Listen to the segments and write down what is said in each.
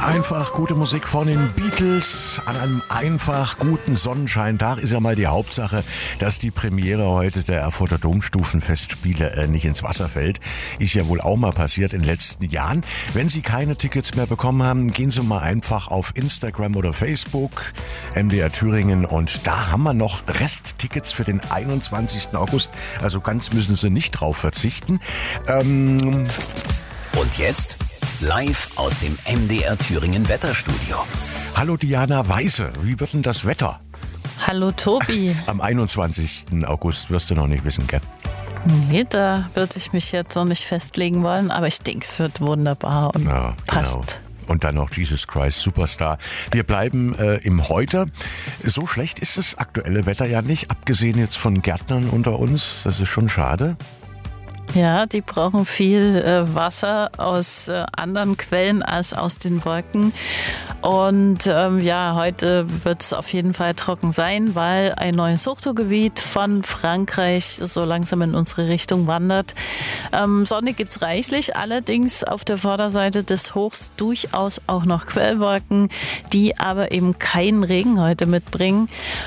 Einfach gute Musik von den Beatles an einem einfach guten Sonnenscheintag ist ja mal die Hauptsache, dass die Premiere heute der Erfurter Domstufenfestspiele nicht ins Wasser fällt. Ist ja wohl auch mal passiert in den letzten Jahren. Wenn Sie keine Tickets mehr bekommen haben, gehen Sie mal einfach auf Instagram oder Facebook, MDR Thüringen, und da haben wir noch Resttickets für den 21. August. Also ganz müssen Sie nicht drauf verzichten. Und jetzt live aus dem MDR Thüringen Wetterstudio. Hallo Diana Weise, wie wird denn das Wetter? Hallo Tobi. Am 21. August wirst du noch nicht wissen, gell? Nee, da würde ich mich jetzt noch nicht festlegen wollen, aber ich denke, es wird wunderbar und ja, passt. Genau. Und dann noch Jesus Christ Superstar. Wir bleiben im Heute. So schlecht ist das aktuelle Wetter ja nicht, abgesehen jetzt von Gärtnern unter uns. Das ist schon schade. Ja, die brauchen viel Wasser aus anderen Quellen als aus den Wolken. Und heute wird es auf jeden Fall trocken sein, weil ein neues Hochdruckgebiet von Frankreich so langsam in unsere Richtung wandert. Sonne gibt es reichlich, allerdings auf der Vorderseite des Hochs durchaus auch noch Quellwolken, die aber eben keinen Regen heute mitbringen.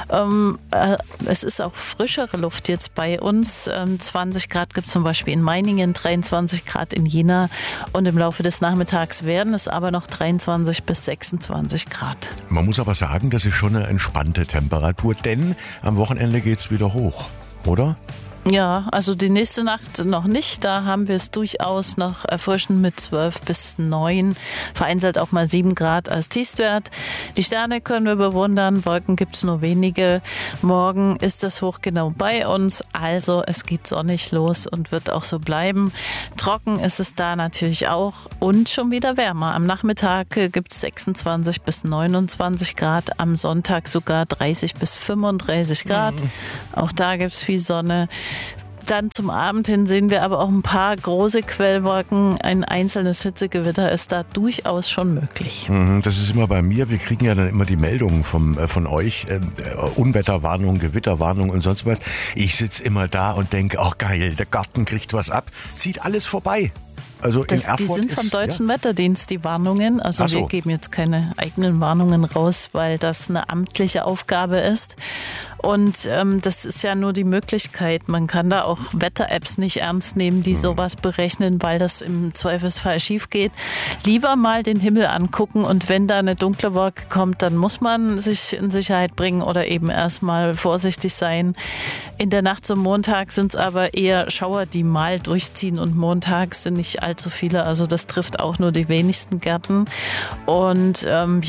Es ist auch frischere Luft jetzt bei uns. 20 Grad gibt es zum Beispiel in Meiningen, 23 Grad in Jena, und im Laufe des Nachmittags werden es aber noch 23 bis 26 Grad. Man muss aber sagen, das ist schon eine entspannte Temperatur, denn am Wochenende geht's wieder hoch, oder? Ja, also die nächste Nacht noch nicht. Da haben wir es durchaus noch erfrischend mit 12 bis 9. Vereinzelt auch mal 7 Grad als Tiefstwert. Die Sterne können wir bewundern. Wolken gibt es nur wenige. Morgen ist das Hoch genau bei uns. Also es geht sonnig los und wird auch so bleiben. Trocken ist es da natürlich auch und schon wieder wärmer. Am Nachmittag gibt es 26 bis 29 Grad. Am Sonntag sogar 30 bis 35 Grad. Auch da gibt es viel Sonne. Dann zum Abend hin sehen wir aber auch ein paar große Quellwolken. Ein einzelnes Hitzegewitter ist da durchaus schon möglich. Das ist immer bei mir. Wir kriegen ja dann immer die Meldungen von euch. Unwetterwarnung, Gewitterwarnung und sonst was. Ich sitze immer da und denke, ach geil, der Garten kriegt was ab. Zieht alles vorbei. Also in Erfurt die sind vom Deutschen Wetterdienst, die Warnungen. Also wir geben jetzt keine eigenen Warnungen raus, weil das eine amtliche Aufgabe ist. Und das ist ja nur die Möglichkeit. Man kann da auch Wetter-Apps nicht ernst nehmen, die sowas berechnen, weil das im Zweifelsfall schief geht. Lieber mal den Himmel angucken, und wenn da eine dunkle Wolke kommt, dann muss man sich in Sicherheit bringen oder eben erstmal vorsichtig sein. In der Nacht zum Montag sind es aber eher Schauer, die mal durchziehen, und montags sind nicht allzu viele. Also das trifft auch nur die wenigsten Gärten. Und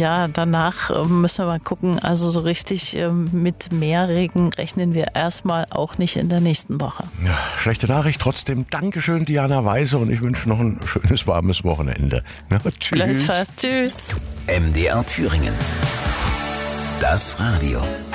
danach müssen wir mal gucken. Also so richtig mit mehr Regen rechnen wir erstmal auch nicht in der nächsten Woche. Ja, schlechte Nachricht. Trotzdem Dankeschön, Diana Weise, und ich wünsche noch ein schönes, warmes Wochenende. Ja, tschüss. Gleichfalls. Tschüss. MDR Thüringen. Das Radio.